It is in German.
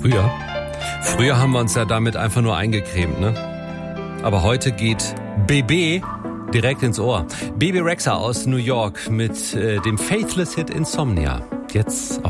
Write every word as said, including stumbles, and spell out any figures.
Früher? Früher haben wir uns ja damit einfach nur eingecremt, ne? Aber heute geht B B direkt ins Ohr. Bebe Rexha aus New York mit äh, dem Faithless Hit Insomnia. Jetzt auf